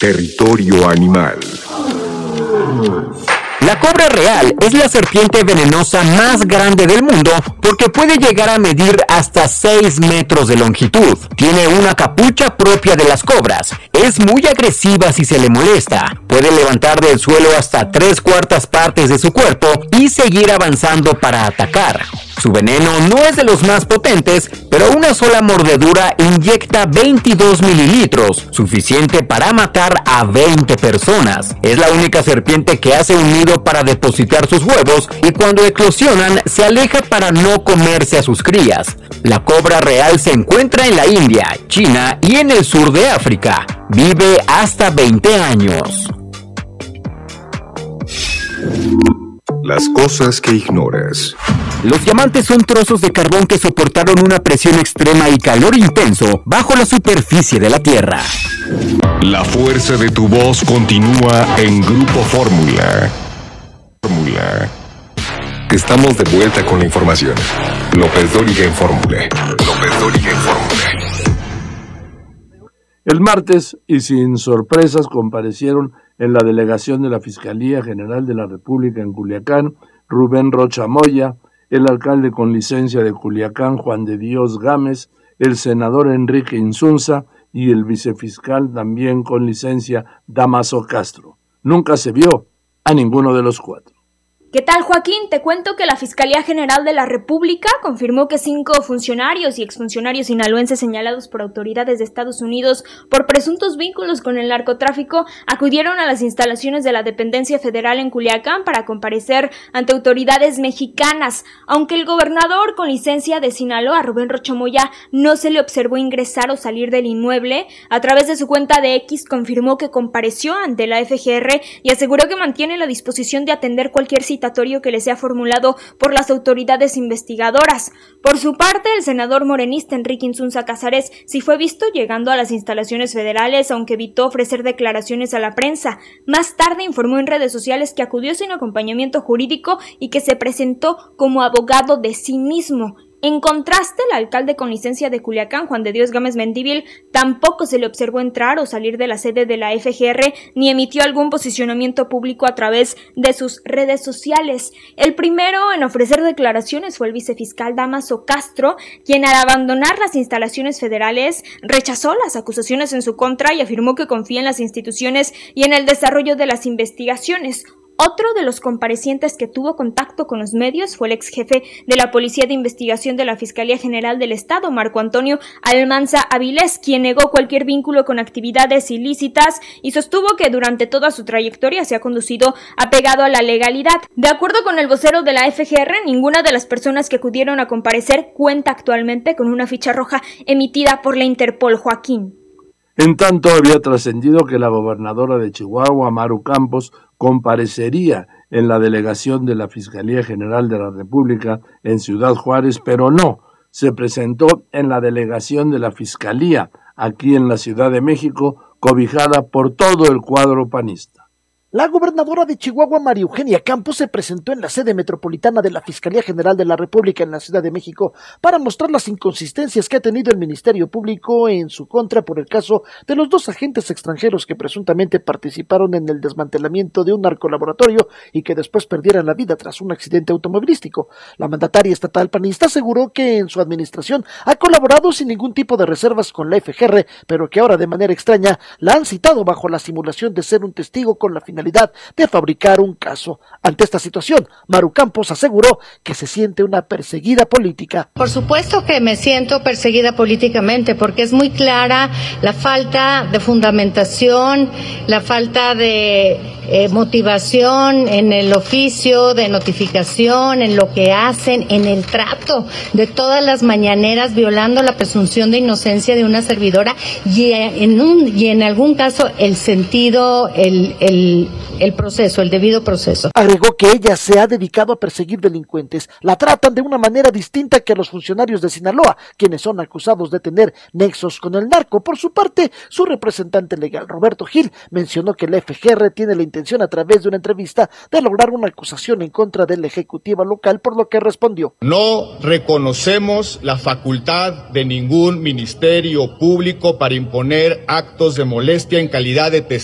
Territorio Animal. La cobra real es la serpiente venenosa más grande del mundo porque puede llegar a medir hasta 6 metros de longitud. Tiene una capucha propia de las cobras. Es muy agresiva si se le molesta. Puede levantar del suelo hasta 3/4 partes de su cuerpo y seguir avanzando para atacar. Su veneno no es de los más potentes, pero una sola mordedura inyecta 22 mililitros, suficiente para matar a 20 personas. Es la única serpiente que hace un nido para depositar sus huevos y cuando eclosionan se aleja para no comerse a sus crías. La cobra real se encuentra en la India, China y en el sur de África. Vive hasta 20 años. Las cosas que ignoras. Los diamantes son trozos de carbón que soportaron una presión extrema y calor intenso bajo la superficie de la Tierra. La fuerza de tu voz continúa en Grupo Fórmula. Estamos de vuelta con la información. López Dóriga en Fórmula. El martes, y sin sorpresas, comparecieron en la delegación de la Fiscalía General de la República en Culiacán Rubén Rocha Moya, el alcalde con licencia de Culiacán Juan de Dios Gámez, el senador Enrique Insunza y el vicefiscal también con licencia Damaso Castro. Nunca se vio a ninguno de los cuatro. ¿Qué tal, Joaquín? Te cuento que la Fiscalía General de la República confirmó que 5 funcionarios y exfuncionarios sinaloenses señalados por autoridades de Estados Unidos por presuntos vínculos con el narcotráfico acudieron a las instalaciones de la dependencia federal en Culiacán para comparecer ante autoridades mexicanas. Aunque el gobernador con licencia de Sinaloa, Rubén Rocha Moya, no se le observó ingresar o salir del inmueble, a través de su cuenta de X confirmó que compareció ante la FGR y aseguró que mantiene la disposición de atender cualquier cita que le sea formulado por las autoridades investigadoras. Por su parte, el senador morenista Enrique Insunza Casares sí fue visto llegando a las instalaciones federales, aunque evitó ofrecer declaraciones a la prensa. Más tarde informó en redes sociales que acudió sin acompañamiento jurídico y que se presentó como abogado de sí mismo. En contraste, el alcalde con licencia de Culiacán, Juan de Dios Gámez Mendívil, tampoco se le observó entrar o salir de la sede de la FGR ni emitió algún posicionamiento público a través de sus redes sociales. El primero en ofrecer declaraciones fue el vicefiscal Damaso Castro, quien al abandonar las instalaciones federales rechazó las acusaciones en su contra y afirmó que confía en las instituciones y en el desarrollo de las investigaciones. Otro de los comparecientes que tuvo contacto con los medios fue el ex jefe de la Policía de Investigación de la Fiscalía General del Estado, Marco Antonio Almanza Avilés, quien negó cualquier vínculo con actividades ilícitas y sostuvo que durante toda su trayectoria se ha conducido apegado a la legalidad. De acuerdo con el vocero de la FGR, ninguna de las personas que acudieron a comparecer cuenta actualmente con una ficha roja emitida por la Interpol. Joaquín. En tanto, había trascendido que la gobernadora de Chihuahua, Maru Campos, comparecería en la delegación de la Fiscalía General de la República en Ciudad Juárez, pero no, se presentó en la delegación de la Fiscalía, aquí en la Ciudad de México, cobijada por todo el cuadro panista. La gobernadora de Chihuahua, María Eugenia Campos, se presentó en la sede metropolitana de la Fiscalía General de la República en la Ciudad de México para mostrar las inconsistencias que ha tenido el Ministerio Público en su contra por el caso de los 2 agentes extranjeros que presuntamente participaron en el desmantelamiento de un narcolaboratorio y que después perdieran la vida tras un accidente automovilístico. La mandataria estatal panista aseguró que en su administración ha colaborado sin ningún tipo de reservas con la FGR, pero que ahora de manera extraña la han citado bajo la simulación de ser un testigo con la finalidad de fabricar un caso. Ante esta situación, Maru Campos aseguró que se siente una perseguida política. Por supuesto que me siento perseguida políticamente porque es muy clara la falta de fundamentación, la falta de motivación en el oficio de notificación, en lo que hacen, en el trato de todas las mañaneras, violando la presunción de inocencia de una servidora y en algún caso el sentido, el proceso, el debido proceso. Agregó que ella se ha dedicado a perseguir delincuentes. La tratan de una manera distinta que a los funcionarios de Sinaloa, quienes son acusados de tener nexos con el narco. Por su parte, su representante legal, Roberto Gil, mencionó que la FGR tiene la intención a través de una entrevista de lograr una acusación en contra de la ejecutiva local, por lo que respondió: no reconocemos la facultad de ningún ministerio público para imponer actos de molestia en calidad de testigo